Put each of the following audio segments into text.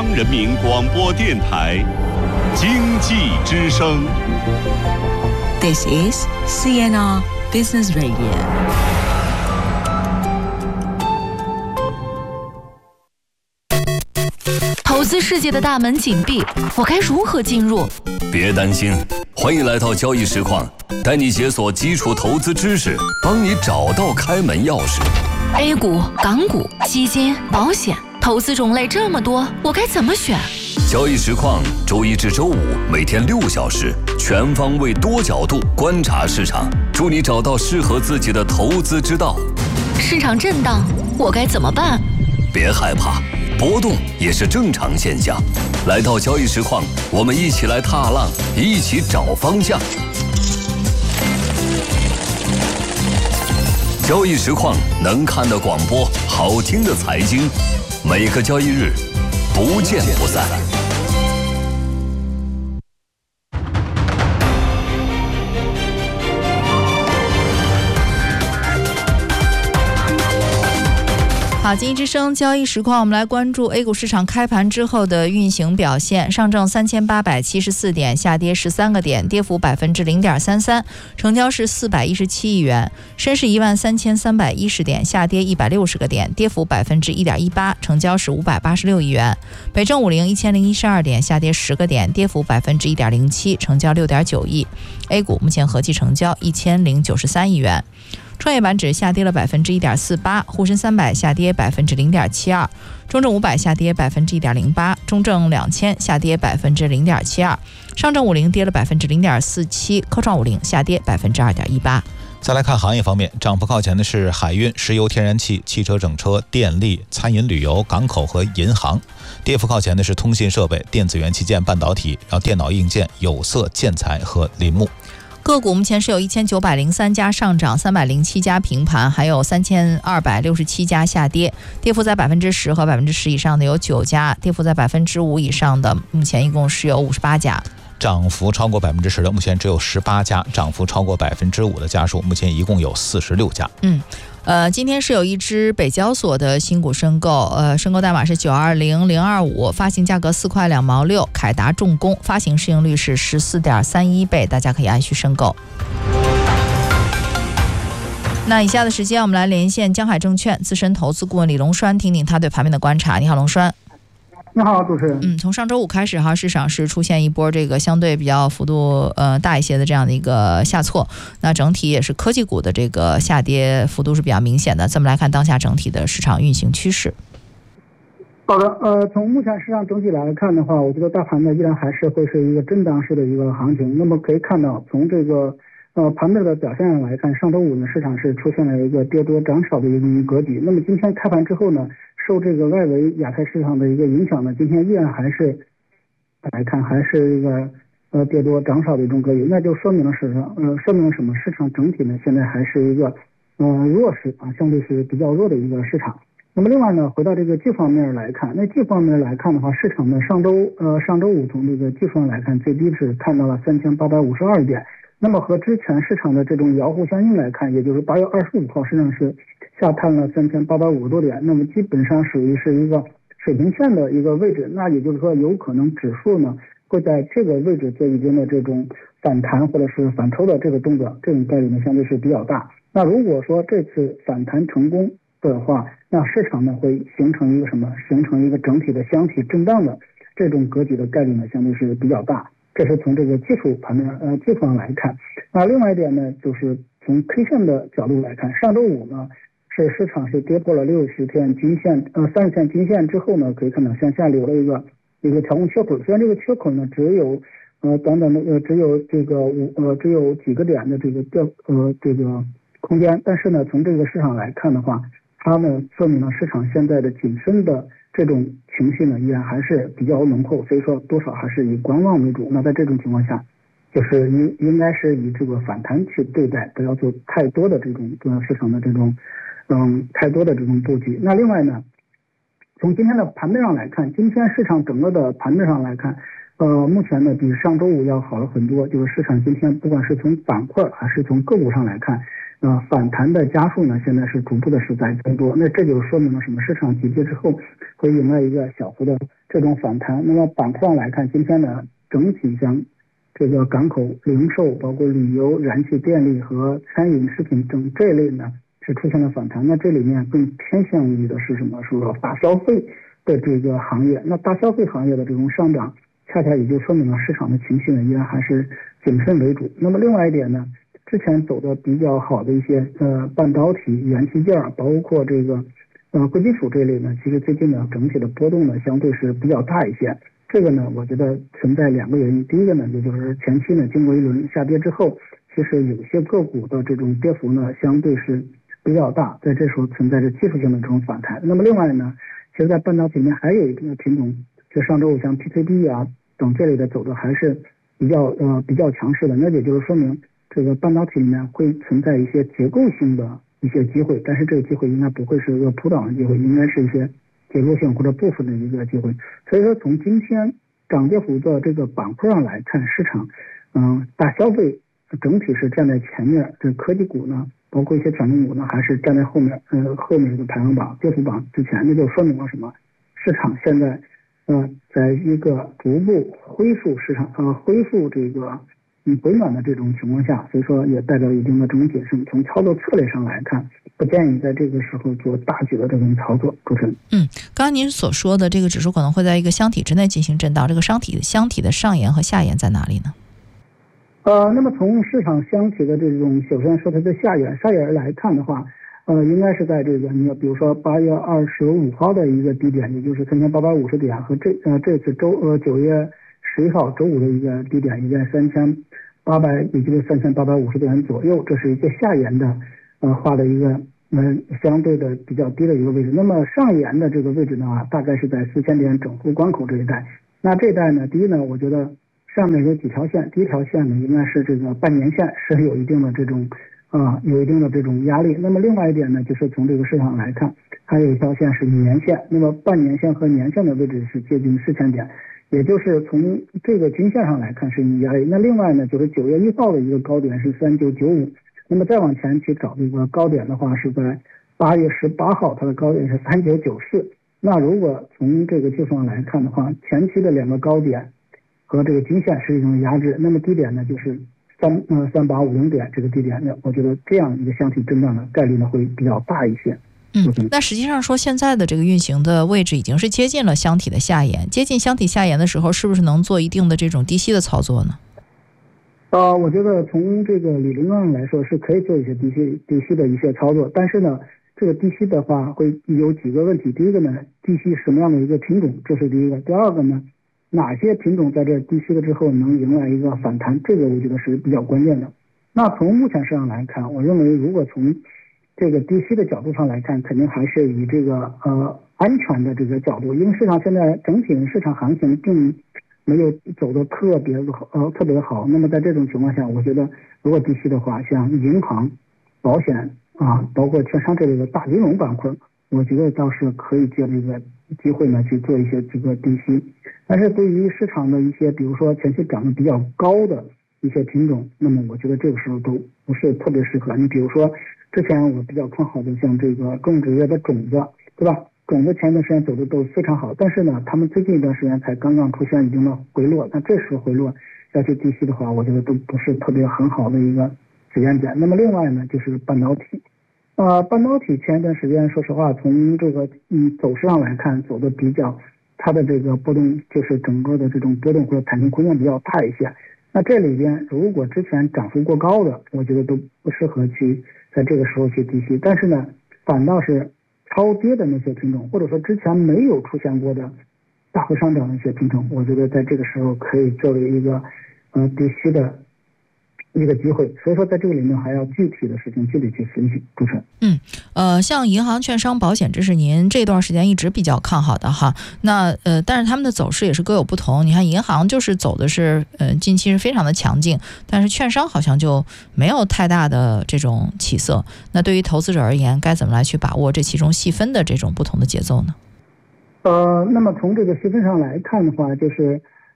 人民广播电台经济之声。 This is CNR Business Radio。 投资世界的大门紧闭，我该如何进入？ 别担心，欢迎来到交易实况，带你解锁基础投资知识，帮你找到开门钥匙。 A 股、港股、基金、保险，投资种类这么多，我该怎么选？ 交易实况周一至周五每天6小时，全方位多角度观察市场，助你找到适合自己的投资之道。 市场震荡，我该怎么办？ 别害怕，波动也是正常现象。来到交易实况，我们一起来踏浪，一起找方向。交易实况能看的广播，好听的财经，每个交易日不见不散。 好，经济之声交易实况，我们来关注 A 股市场开盘之后的运行表现。上证3874点，下跌13个点，跌幅0.33%，成交是417亿元。深市13310点，下跌160个点，跌幅1.18%，成交是586亿元。北证50 1012点，下跌10个点，跌幅1.07%，成交6.9亿。A 股目前合计成交1093亿元。创业板指下跌了1.48%，沪深300下跌0.72%，中证500下跌1.08%，中证2000下跌0.72%，上证50跌了0.47%，科创50下跌2.18%。 再来看行业方面，涨幅靠前的是海运、石油、天然气、汽车整车、电力、餐饮旅游、港口和银行；跌幅靠前的是通信设备、电子元器件、半导体，然后电脑硬件、有色、建材和林木。 个股目前是有1903家上涨，307家平盘，还有3267家下跌，跌幅在10%和10%以上的有9家，跌幅在5%以上的目前一共是有58家。 涨幅超过10%的目前只有18家，涨幅超过5%的家数目前一共有46家。 今天是有一只北交所的新股申购，申购代码是920025，发行价格4块2毛6，凯达重工，发行市盈率是14.31倍，大家可以按需申购。那以下的时间，我们来连线江海证券资深投资顾问李龙栓，听听他对盘面的观察。你好，龙栓。 你好，主持人。 从上周五开始哈，市场是出现一波这个相对比较幅度大一些的这样的一个下挫，那整体也是科技股的这个下跌幅度是比较明显的。咱们来看当下整体的市场运行趋势。 好的，从目前市场整体来看的话，我觉得大盘呢依然还是会是一个震荡式的一个行情。那么可以看到，从这个盘面的表现上来看，上周五呢市场是出现了一个跌多涨少的一个格局。那么今天开盘之后呢，受这个外围亚太市场的一个影响呢，今天依然还是来看还是一个跌多涨少的一种格局，那就说明了说明了什么？市场整体呢现在还是一个弱势啊，相对是比较弱的一个市场。那么另外呢，回到这个技术方面来看，那技术方面来看的话，市场呢上周五从这个技术上来看，最低是看到了3852点。那么和之前市场的这种摇互相应来看，也就是8月25号实际上是下探了3850多点，那么基本上属于是一个水平线的一个位置。那也就是说，有可能指数呢会在这个位置做一定的这种反弹或者是反抽的这个动作，这种概率呢相对是比较大。那如果说这次反弹成功的话，那市场呢会形成一个什么？形成一个整体的箱体震荡的这种格局的概率呢相对是比较大。这是从这个技术盘面技术上来看。那另外一点呢，就是从 K 线的角度来看，上周五呢是市场是跌破了60天均线30天均线之后呢，可以看到向下留了一个调控缺口。虽然这个缺口呢只有短短的只有几个点的这个空间，但是呢从这个市场来看的话，它呢说明了市场现在的谨慎的这种情绪呢依然还是比较浓厚，所以说多少还是以观望为主。那在这种情况下，就是应该是以这个反弹去对待，不要做太多的这种市场的这种太多的这种布局。那另外呢，从今天的盘面上来看，今天市场整个的盘面上来看，目前呢比上周五要好了很多。就是市场今天不管是从板块还是从个股上来看， 反弹的家数呢，现在是逐步的是在增多。那这就说明了什么？市场集结之后会迎来一个小幅的这种反弹。那么板块上来看，今天呢整体像这个港口、零售、包括旅游、燃气、电力和餐饮、食品等这一类呢是出现了反弹。那这里面更偏向于的是什么？是说大消费的这个行业。那大消费行业的这种上涨，恰恰也就说明了市场的情绪呢依然还是谨慎为主。那么另外一点呢，之前走的比较好的一些半导体、元器件，包括这个贵金属这类呢，其实最近呢整体的波动呢相对是比较大一些。这个呢，我觉得存在两个原因。第一个呢，也就是前期呢经过一轮下跌之后，其实有些个股的这种跌幅呢相对是比较大，在这时候存在着技术性的这种反弹。那么另外呢，其实在半导体里面还有一个品种，就上周五像 PCB 啊等这类的走的还是比较强势的。那也就是说明这个半导体里面会存在一些结构性的一些机会，但是这个机会应该不会是一个普涨的机会，应该是一些结构性或者部分的一个机会。所以说从今天涨跌幅的这个板块上来看，市场大消费整体是站在前面，这科技股呢包括一些权重股呢还是站在后面一个排行榜跌幅榜之前。那就说明了什么？市场现在在一个逐步恢复这个回暖的这种情况下，所以说也代表一定的这种谨慎。从操作策略上来看，不建议在这个时候做大举的这种操作。主持人， 刚刚您所说的这个指数可能会在一个箱体之内进行震荡，这个箱体的上沿和下沿在哪里呢？ 那么从市场箱体的这种首先说它的下沿来看的话，应该是在这个比如说8月25号的一个低点，也就是3850点，和这次9月11号周五的一个低点，也在3800，也就是3850点左右，这是一个下沿的画的一个相对的比较低的一个位置。那么上沿的这个位置呢，大概是在4000点整数关口这一带。那这一带呢，第一呢，我觉得上面有几条线，第一条线呢应该是这个半年线，是有一定的这种压力。那么另外一点呢，就是从这个市场来看，还有一条线是年线，那么半年线和年线的位置是接近4000点，也就是从这个均线上来看是压力。那另外呢，就是9月1号的一个高点是3995，那么再往前去找这个高点的话，是在8月18号，它的高点是3994。那如果从这个技术上来看的话，前期的两个高点和这个均线是一种压制，那么低点呢就是3850点这个低点，我觉得这样一个箱体震荡的概率呢会比较大一些。 那实际上说现在的这个运行的位置已经是接近了箱体的下沿，接近箱体下沿的时候，是不是能做一定的这种低吸的操作呢？ 我觉得从这个理论上来说是可以做一些低吸的一些操作，但是呢，这个低吸的话会有几个问题。第一个呢，低吸什么样的一个品种，这是第一个。第二个呢，哪些品种在这低吸了之后能迎来一个反弹，这个我觉得是比较关键的。那从目前市场来看，我认为如果从这个低吸的角度上来看，肯定还是以这个安全的这个角度，因为市场现在整体市场行情并没有走得特别的好。那么在这种情况下，我觉得如果低吸的话，像银行、保险包括券商这类的大金融板块，我觉得倒是可以借这个机会呢去做一些这个低吸。但是对于市场的一些比如说前期涨得比较高的一些品种，那么我觉得这个时候都不是特别适合。你比如说之前我比较看好的像这个种植业的种子，对吧？种子前一段时间走的都非常好，但是呢，他们最近一段时间才刚刚出现一定的回落。那这时候回落要去低吸的话，我觉得都不是特别很好的一个时间点。那么另外呢，就是半导体，半导体前一段时间，说实话，从这个走势上来看，走的比较，它的这个波动就是整个的这种波动或者弹性空间比较大一些。那这里边如果之前涨幅过高的，我觉得都不适合去在这个时候去低吸。但是呢，反倒是超跌的那些品种，或者说之前没有出现过的大幅上涨的一些品种，我觉得在这个时候可以作为一个低吸的一个机会。所以说在这个里面还要具体的事情具体去分析。主持人， 像银行、券商、保险，这是您这段时间一直比较看好的哈。那但是他们的走势也是各有不同。你看银行就是走的是近期是非常的强劲，但是券商好像就没有太大的这种起色。那对于投资者而言，该怎么来去把握这其中细分的这种不同的节奏呢？ 那么从这个细分上来看的话，就是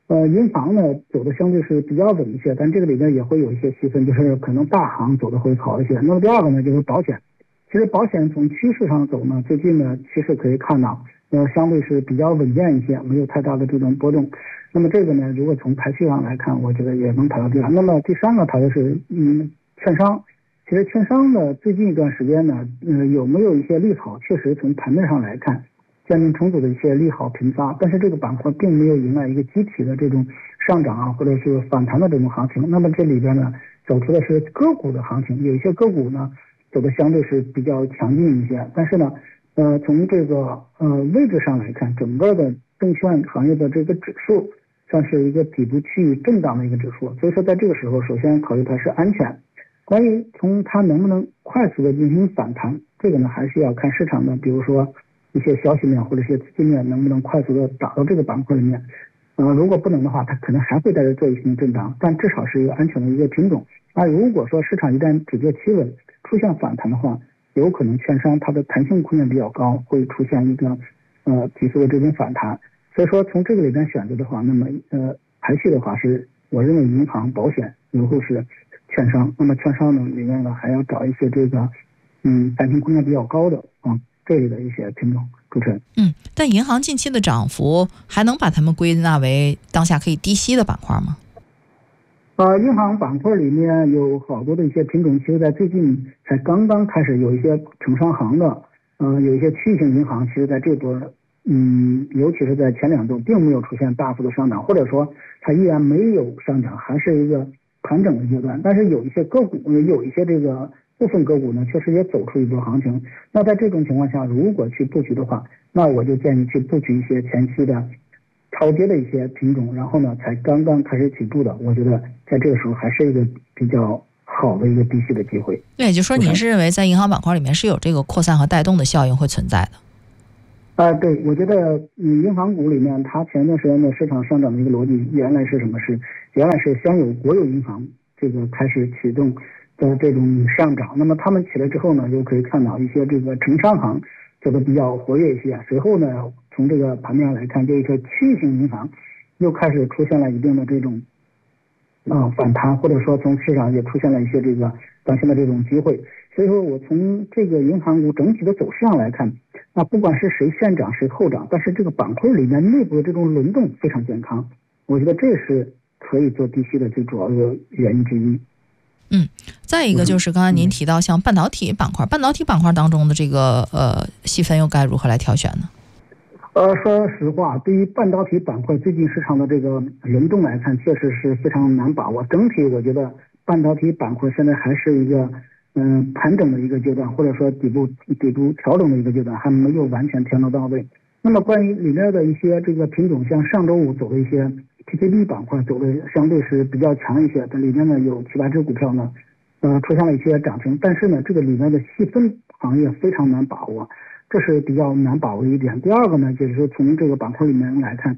银行呢走的相对是比较稳一些，但这个里面也会有一些细分，就是可能大行走的会好一些。那么第二个呢就是保险，其实保险从趋势上走呢，最近呢其实可以看到，相对是比较稳健一些，没有太大的这种波动。那么这个呢，如果从排序上来看，我觉得也能排到第二。那么第三个它就是券商。其实券商呢最近一段时间呢，有没有一些利好？确实从盘面上来看，见证重组的一些利好频发，但是这个板块并没有迎来一个集体的这种上涨啊，或者是反弹的这种行情。那么这里边呢，走出的是个股的行情，有一些个股呢走的相对是比较强劲一些，但是呢，从这个位置上来看，整个的证券行业的这个指数算是一个底部区域震荡的一个指数，所以说在这个时候，首先考虑它是安全。关于从它能不能快速的进行反弹，这个呢还是要看市场的，比如说一些消息面或者一些资金面能不能快速的打到这个板块里面。如果不能的话，它可能还会在这做一些震荡，但至少是一个安全的一个品种。而如果说市场一旦止跌企稳，出现反弹的话，有可能券商它的弹性空间比较高，会出现一个急速的这种反弹。所以说从这个里边选择的话，那么排序的话是我认为银行、保险，然后是券商。那么券商呢里面呢还要找一些这个弹性空间比较高的这类的一些品种。主持人， 但银行近期的涨幅还能把它们归纳为当下可以低吸的板块吗？ 银行板块里面有好多的一些品种，其实在最近才刚刚开始有一些城商行的，有一些区域性银行，其实在这波尤其是在前2周并没有出现大幅的上涨，或者说它依然没有上涨，还是一个盘整的阶段。但是有一些个股，有一些这个部分个股呢，确实也走出一波行情。那在这种情况下，如果去布局的话，那我就建议去布局一些前期的超跌的一些品种，然后呢才刚刚开始起步的，我觉得在这个时候还是一个比较好的一个低吸的机会。 对，也就是说您是认为在银行板块里面是有这个扩散和带动的效应会存在的？ 对，我觉得银行股里面它前段时间的市场上涨的一个逻辑原来是什么？原来是先有国有银行这个开始启动的这种上涨，那么他们起来之后呢，就可以看到一些这个城商行走的比较活跃一些。随后呢，从这个盘面上来看，这一些区域性银行又开始出现了一定的这种反弹，或者说从市场也出现了一些这个短线的这种机会。所以说我从这个银行股整体的走势上来看，那不管是谁先涨谁后涨，但是这个板块里面内部的这种轮动非常健康，我觉得这是可以做低吸的最主要的原因之一。 再一个就是刚才您提到像半导体板块，半导体板块当中的这个细分又该如何来挑选呢？ 说实话，对于半导体板块最近市场的这个轮动来看，确实是非常难把握。整体我觉得半导体板块现在还是一个盘整的一个阶段，或者说底部调整的一个阶段，还没有完全调整到位。那么关于里面的一些这个品种，像上周五走的一些 PCB 板块走的相对是比较强一些，这里面呢有7-8只股票呢出现了一些涨停，但是呢这个里面的细分行业非常难把握，这是比较难把握的一点。第二个呢，就是从这个板块里面来看，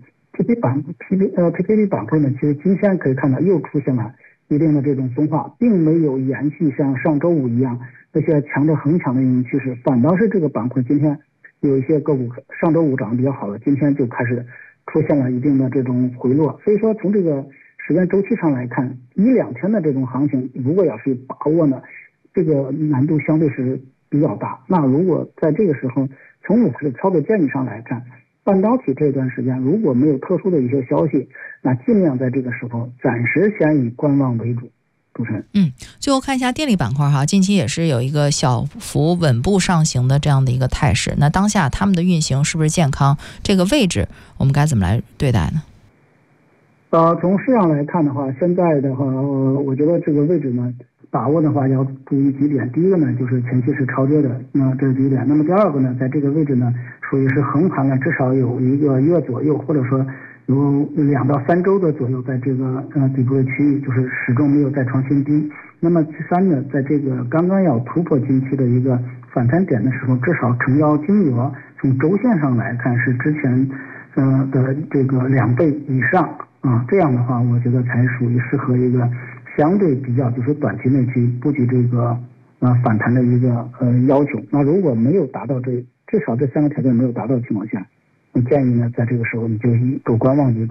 PCB 板块呢，其实今天可以看到又出现了一定的这种分化，并没有延续像上周五一样那些强者恒强的一种趋势，反倒是这个板块今天有一些个股上周五涨得比较好的，今天就开始出现了一定的这种回落。所以说从这个时间周期上来看，1-2天的这种行情，如果要是把握呢，这个难度相对是比较大。那如果在这个时候，从我的操作建议上来看，半导体这段时间如果没有特殊的一些消息，那尽量在这个时候暂时先以观望为主。主持人， 最后看一下电力板块哈，近期也是有一个小幅稳步上行的这样的一个态势。那当下他们的运行是不是健康？这个位置我们该怎么来对待呢？ 从市场来看的话，现在的话，我觉得这个位置呢，把握的话要注意几点。第一个呢，就是前期是超跌的，那这是第一点。那么第二个呢，在这个位置呢，属于是横盘了至少有1个月左右，或者说有2到3周的左右，在这个底部的区域，就是始终没有再创新低。那么第三呢，在这个刚刚要突破近期的一个反弹点的时候，至少成交金额从周线上来看是之前的这个2倍以上这样的话，我觉得才属于适合一个相对比较就是短期内去布局这个反弹的一个要求。那如果没有达到至少这3个条件没有达到的情况下，我建议呢，在这个时候你就以主观望为主。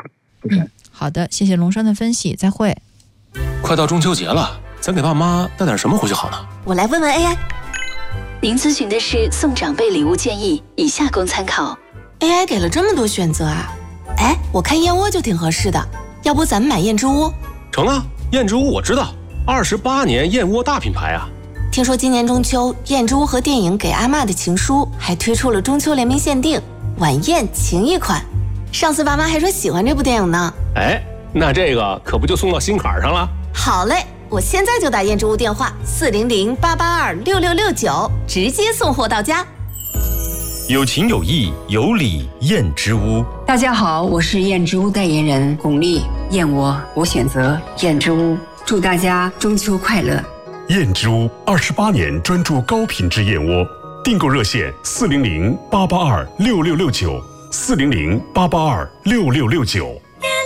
主持人。 好的，谢谢龙山的分析，再会。 快到中秋节了，咱给爸妈带点什么回去好呢？ 我来问问 AI。您咨询的是送长辈礼物建议，以下供参考。AI 给了这么多选择啊！哎，我看燕窝就挺合适的，要不咱们买燕之屋？ 成啊，燕之屋我知道，28年燕窝大品牌啊。 听说今年中秋，燕之屋和电影《给阿嬷的情书》还推出了中秋联名限定晚宴情谊款。上次爸妈还说喜欢这部电影呢。 哎，那这个可不就送到心坎上了？ 好嘞，我现在就打燕之屋电话400-882-6669，直接送货到家。 有情有义有礼燕之屋。 大家好，我是燕之屋代言人巩俐。燕窝我选择燕之屋，祝大家中秋快乐。 燕之屋28年专注高品质燕窝，订购热线400-882-6669，400-882-6669。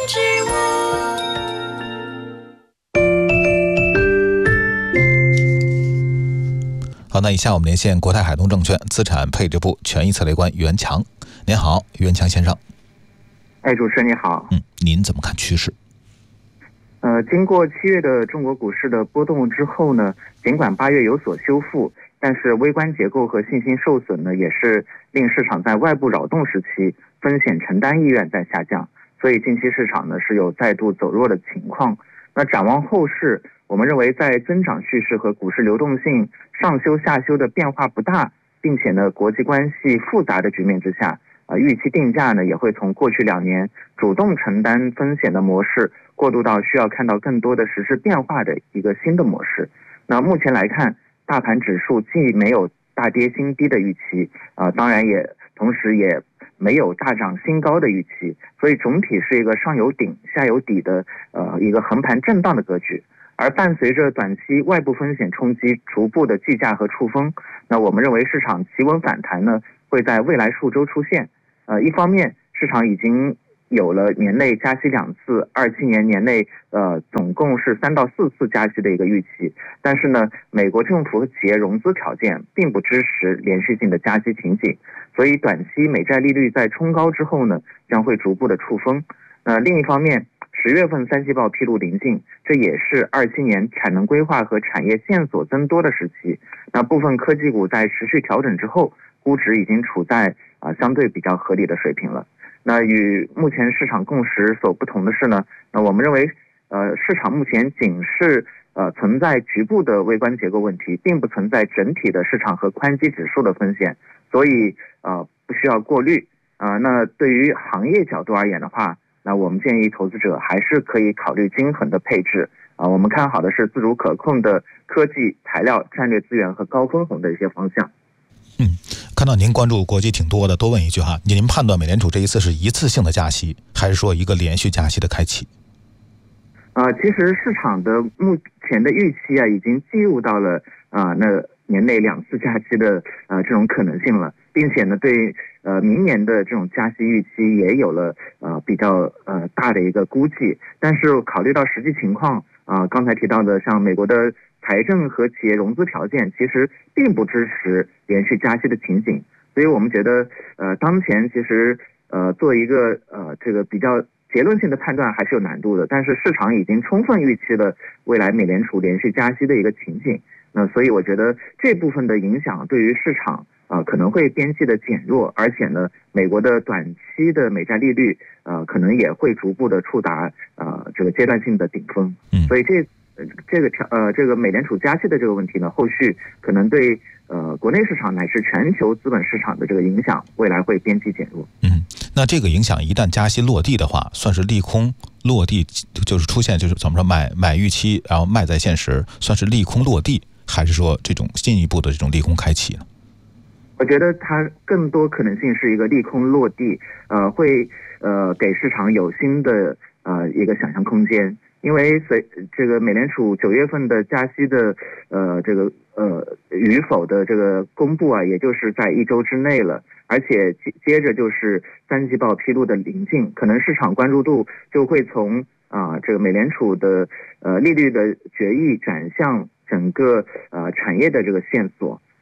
好，那以下我们连线国泰海通证券资产配置部权益策略官袁强。您好，袁强先生。 主持人你好。 您怎么看趋势？ 经过7月的中国股市的波动之后呢，尽管8月有所修复，但是微观结构和信心受损呢，也是令市场在外部扰动时期风险承担意愿在下降，所以近期市场呢是有再度走弱的情况。那展望后市，我们认为在增长趋势和股市流动性上修下修的变化不大，并且呢国际关系复杂的局面之下，预期定价呢也会从过去2年主动承担风险的模式过渡到需要看到更多的实质变化的一个新的模式。那目前来看，大盘指数既没有大跌新低的预期，当然也同时也没有大涨新高的预期，所以总体是一个上有顶下有底的一个横盘震荡的格局。而伴随着短期外部风险冲击逐步的计价和触峰，那我们认为市场企稳反弹呢会在未来数周出现。一方面市场已经有了年内加息2次，27年年内总共是3到4次加息的一个预期，但是呢美国政府和企业融资条件并不支持连续性的加息情景，所以短期美债利率在冲高之后呢将会逐步的触峰。另一方面10月份3季报披露临近，这也是27年产能规划和产业线索增多的时期。那部分科技股在持续调整之后，估值已经处在相对比较合理的水平了。那与目前市场共识所不同的是呢，那我们认为市场目前仅是存在局部的微观结构问题，并不存在整体的市场和宽基指数的风险，所以不需要过滤。那对于行业角度而言的话，那我们建议投资者还是可以考虑均衡的配置。我们看好的是自主可控的科技、材料、战略资源和高分红的一些方向。 看到您关注国际挺多的，多问一句哈，您判断美联储这一次是一次性的加息，还是说一个连续加息的开启？ 其实市场的目前的预期已经计入到了那年内2次加息的这种可能性了，并且呢对明年的这种加息预期也有了比较大的一个估计。但是考虑到实际情况刚才提到的像美国的财政和企业融资条件其实并不支持连续加息的情景，所以我们觉得当前其实做一个这个比较结论性的判断还是有难度的，但是市场已经充分预期了未来美联储连续加息的一个情景。那所以我觉得这部分的影响对于市场可能会边际的减弱，而且呢美国的短期的美债利率可能也会逐步的触达这个阶段性的顶峰。所以这个美联储加息的这个问题呢，后续可能对国内市场乃至全球资本市场的这个影响未来会边际减弱。 那这个影响一旦加息落地的话，算是利空落地，就是出现就是怎么说买预期然后卖在现实，算是利空落地，还是说这种进一步的这种利空开启呢？ 我觉得它更多可能性是一个利空落地，会给市场有新的一个想象空间。因为这个美联储9月份的加息的这个与否的这个公布也就是在1周之内了，而且接着就是3季报披露的临近，可能市场关注度就会从这个美联储的利率的决议转向整个产业的这个线索。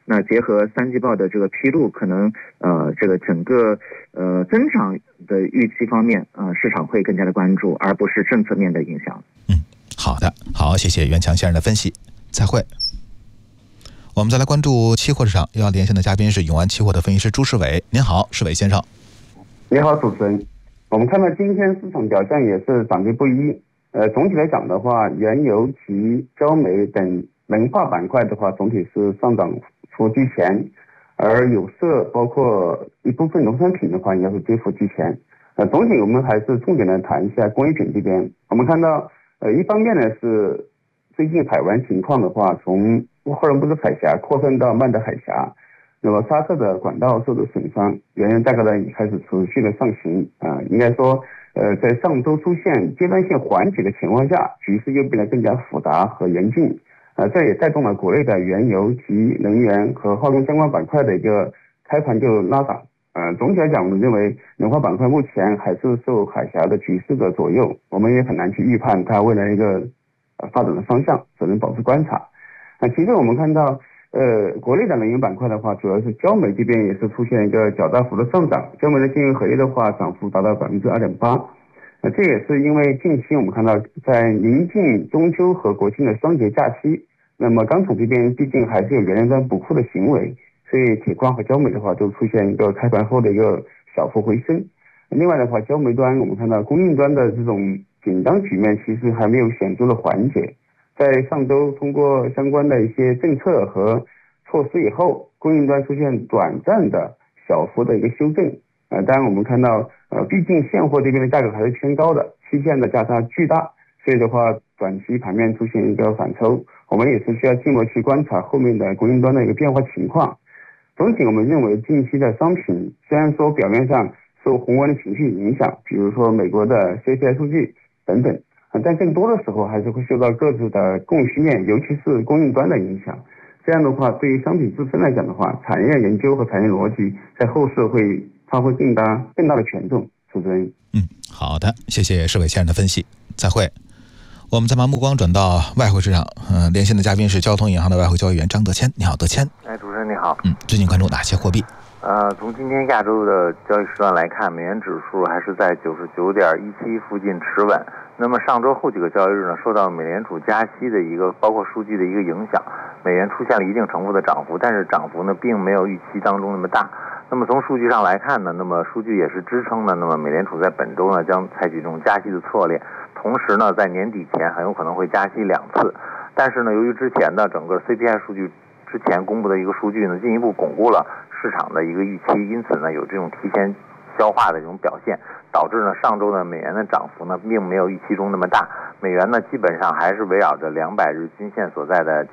那结合3季报的这个披露，可能这个整个增长的预期方面市场会更加的关注，而不是政策面的影响。 好的，好，谢谢袁强先生的分析，再会。我们再来关注期货市场，要连线的嘉宾是永安期货的分析师朱世伟。您好，世伟先生。 你好，主持人。我们看到今天市场表现也是涨跌不一。总体来讲的话，原油及焦煤等能化板块的话，总体是上涨幅居前，而有色包括一部分农产品的话，也是跌幅居前。总体我们还是重点来谈一下工艺品这边。我们看到，一方面呢是最近海湾情况的话，从霍尔木兹海峡扩散到曼德海峡，那么沙特的管道受到损伤，原油价格呢也开始持续的上行应该说在上周出现阶段性缓解的情况下，局势又变得更加复杂和严峻这也带动了国内的原油及能源和化工相关板块的一个开盘就拉涨总体来讲，我们认为能化板块目前还是受海峡的局势的左右，我们也很难去预判它未来一个发展的方向，只能保持观察。其实我们看到国内的能源板块的话，主要是焦煤这边也是出现一个较大幅的上涨，焦煤的经营合约的话涨幅达到 2.8%这也是因为近期我们看到在临近中秋和国庆的双节假期，那么钢厂这边毕竟还是有原油端补库的行为，所以铁矿和焦煤的话都出现一个开盘后的一个小幅回升。另外的话，焦煤端我们看到供应端的这种紧张局面其实还没有显著的缓解，在上周通过相关的一些政策和措施以后，供应端出现短暂的小幅的一个修正当然我们看到毕竟现货这边的价格还是偏高的，期限的价差巨大，所以的话短期盘面出现一个反抽，我们也是需要静默去观察后面的供应端的一个变化情况。总体我们认为近期的商品虽然说表面上受宏观的情绪影响，比如说美国的 CPI 数据等等但更多的时候还是会受到各自的供需面，尤其是供应端的影响。这样的话，对于商品自身来讲的话，产业研究和产业逻辑在后市会发挥更大的权重。主持人， 好的，谢谢世伟先生的分析，再会。我们再把目光转到外汇市场，连线的嘉宾是交通银行的外汇交易员张德谦。你好，德谦。 主持人你好。 最近关注哪些货币？ 从今天亚洲的交易时段来看，美元指数还是在99.17附近持稳。那么上周后几个交易日呢，受到美联储加息的一个包括数据的一个影响，美元出现了一定程度的涨幅，但是涨幅呢并没有预期当中那么大。那么从数据上来看呢，那么数据也是支撑呢，那么美联储在本周呢将采取这种加息的策略，同时呢在年底前很有可能会加息2次。但是呢，由于之前的整个 CPI 数据之前公布的一个数据呢，进一步巩固了市场的一个预期，因此呢有这种提前消化的这种表现，导致呢上周呢美元的涨幅呢并没有预期中那么大，美元呢基本上还是围绕着200日均线所在的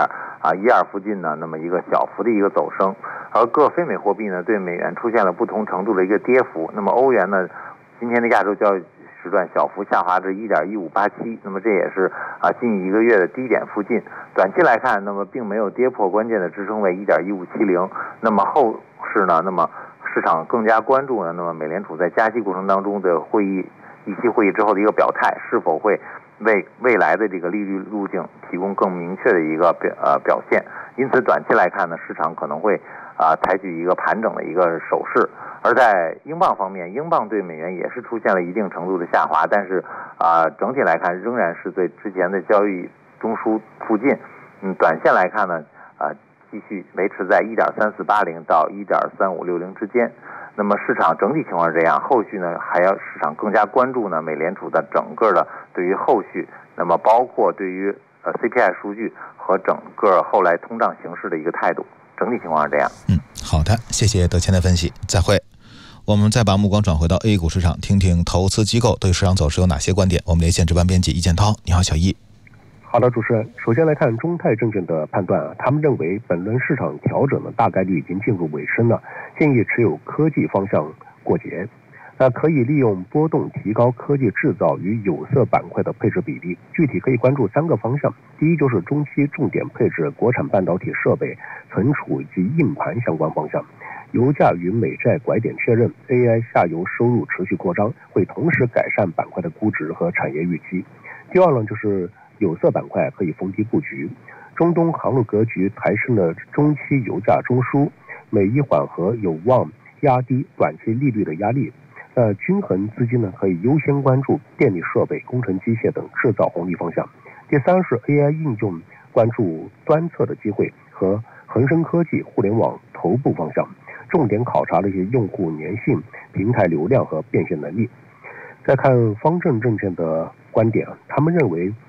99.12附近呢那么一个小幅的一个走升，而各非美货币呢对美元出现了不同程度的一个跌幅。那么欧元呢今天的亚洲交易时段小幅下滑至 1.1587， 那么这也是近1个月的低点附近。短期来看，那么并没有跌破关键的支撑位 1.1570。那么后市呢，那么市场更加关注呢，那么美联储在加息过程当中的议息会议之后的一个表态，是否会为未来的这个利率路径提供更明确的一个表现。因此短期来看呢，市场可能会采取一个盘整的一个手势。而在英镑方面，英镑对美元也是出现了一定程度的下滑，但是整体来看仍然是对之前的交易中枢附近。短线来看呢，继续维持在 1.3480 到 1.3560 之间。那么市场整体情况是这样，后续呢还要市场更加关注呢美联储的整个的对于后续，那么包括对于CPI 数据和整个后来通胀形势的一个态度。整体情况是这样。 好的，谢谢德谦的分析，再会。我们再把目光转回到 A 股市场，听听投资机构对市场走势有哪些观点。我们连线值班编辑易建涛。你好，小易。 好的，主持人，首先来看中泰证券的判断他们认为本轮市场调整呢大概率已经进入尾声了，建议持有科技方向过节。可以利用波动提高科技制造与有色板块的配置比例，具体可以关注3个方向。第一就是中期重点配置国产半导体设备、存储以及硬盘相关方向。油价与美债拐点确认， AI 下游收入持续扩张，会同时改善板块的估值和产业预期。第二呢就是有色板块可以逢低布局， 中东航路格局抬升了中期油价中枢，美伊缓和有望压低短期利率的压力。均衡资金呢可以优先关注电力设备、工程机械等制造红利方向。第三是 AI 应用，关注端侧的机会和恒生科技互联网头部方向，重点考察了一些用户粘性、平台流量和变现能力。再看方正证券的观点，他们认为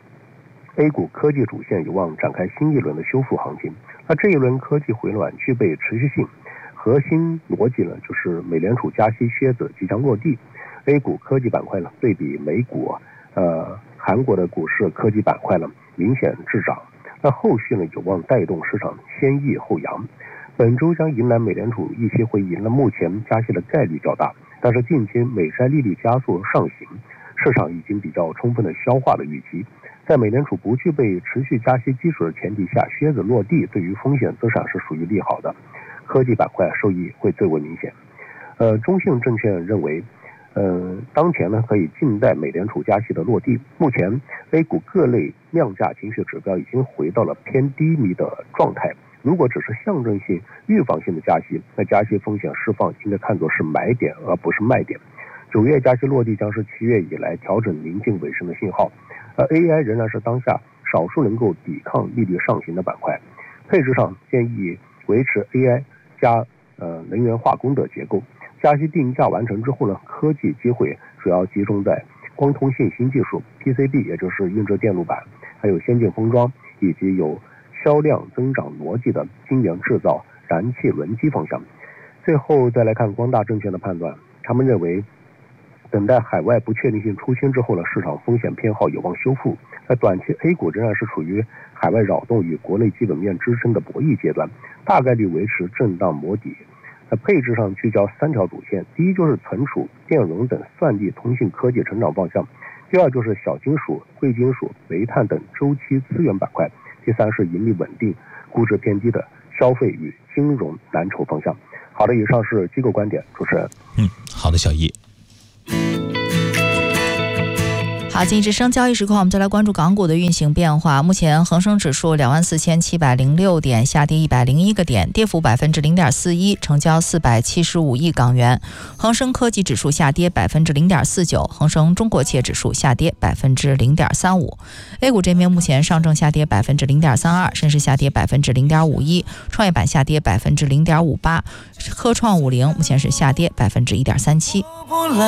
A 股科技主线有望展开新一轮的修复行情。那这一轮科技回暖具备持续性，核心逻辑呢就是美联储加息靴子即将落地。A 股科技板块呢对比美股、韩国的股市科技板块呢明显滞涨。那后续呢有望带动市场先抑后扬。本周将迎来美联储议息会议，那目前加息的概率较大，但是近期美债利率加速上行，市场已经比较充分的消化了预期。在美联储不具备持续加息基础的前提下，靴子落地对于风险资产是属于利好的，科技板块受益会最为明显。中信证券认为，当前呢可以静待美联储加息的落地。目前 A 股各类量价情绪指标已经回到了偏低迷的状态。如果只是象征性、预防性的加息，那加息风险释放应该看作是买点而不是卖点。9月加息落地将是7月以来调整临近尾声的信号。AI 仍然是当下少数能够抵抗利率上行的板块。配置上建议维持 AI 加能源化工的结构。加息定价完成之后呢，科技机会主要集中在光通信新技术、PCB 也就是硬质电路板，还有先进封装，以及有销量增长逻辑的晶圆制造、燃气轮机方向。最后再来看光大证券的判断，他们认为等待海外不确定性出清之后呢，市场风险偏好有望修复。短期 A 股仍然是处于海外扰动与国内基本面支撑的博弈阶段，大概率维持震荡磨底。配置上聚焦3条主线，第一就是存储、电容等算力通信科技成长方向，第二就是小金属、贵金属、煤炭等周期资源板块，第三是盈利稳定、估值偏低的消费与金融蓝筹方向。好的，以上是机构观点，主持人。 好的，小易。 好，经济之声交易实况，我们再来关注港股的运行变化。目前恒生指数24,706点，下跌101个点，跌幅0.41%，成交475亿港元。恒生科技指数下跌0.49%，恒生中国企业指数下跌0.35%。A 股这边目前上证下跌0.32%，深市下跌0.51%，创业板下跌0.58%，科创50目前是下跌1.37%。